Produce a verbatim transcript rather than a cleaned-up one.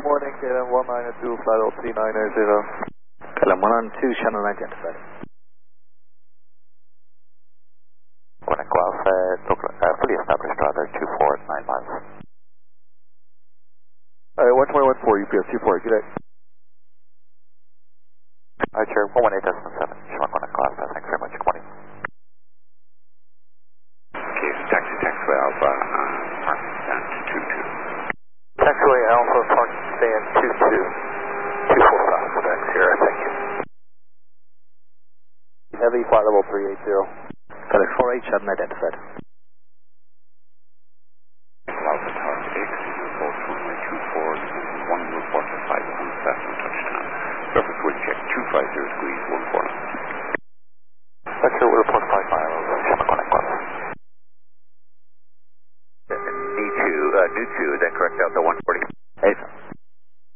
morning, K L M one nine two, flight L T nine zero. K L M one nine two, channel identified. One Golf, uh, uh, fully established radar two four nine miles. Alright, one twenty one four, U P S two four, good day. Archer, one one eight decimal seven, Sean one Golf, thanks very much, good morning. Okay, taxi, taxiway Alpha, uh, parking stand two two. Taxiway Alpha, parking stand two two. two four five, Quebec Sierra, thank you. Heavy, flight level three eight zero. FedEx four eight, channel identified. Alpha Tower X, report runway two four, one report to five on fasten touchdown. Surface wind check two five zero degrees, one four nine. Archer, we'll report five miles, Sean one Golf. New two, uh, new two, is that correct, Delta one?